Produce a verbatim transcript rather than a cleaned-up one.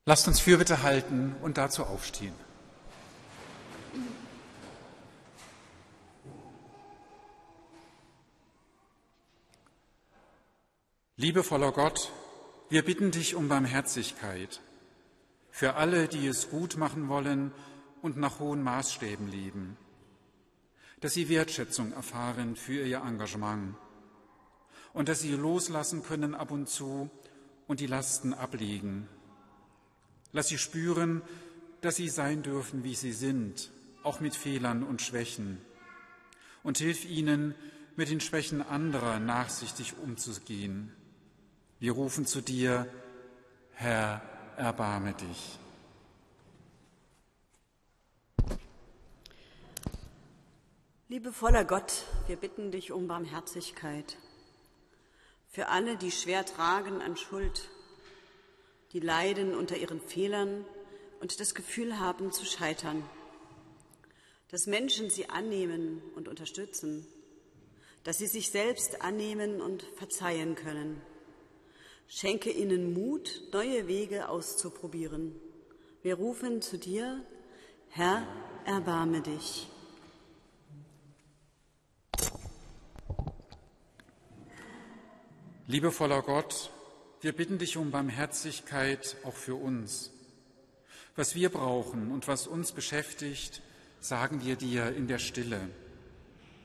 Lasst uns Fürbitte halten und dazu aufstehen. Liebevoller Gott, wir bitten dich um Barmherzigkeit für alle, die es gut machen wollen und nach hohen Maßstäben leben, dass sie Wertschätzung erfahren für ihr Engagement und dass sie loslassen können ab und zu und die Lasten ablegen. Lass sie spüren, dass sie sein dürfen, wie sie sind, auch mit Fehlern und Schwächen. Und hilf ihnen, mit den Schwächen anderer nachsichtig umzugehen. Wir rufen zu dir, Herr, erbarme dich. Liebevoller Gott, wir bitten dich um Barmherzigkeit für alle, die schwer tragen an Schuld, die leiden unter ihren Fehlern und das Gefühl haben zu scheitern, dass Menschen sie annehmen und unterstützen, dass sie sich selbst annehmen und verzeihen können. Schenke ihnen Mut, neue Wege auszuprobieren. Wir rufen zu dir, Herr, erbarme dich. Liebevoller Gott, wir bitten dich um Barmherzigkeit auch für uns. Was wir brauchen und was uns beschäftigt, sagen wir dir in der Stille.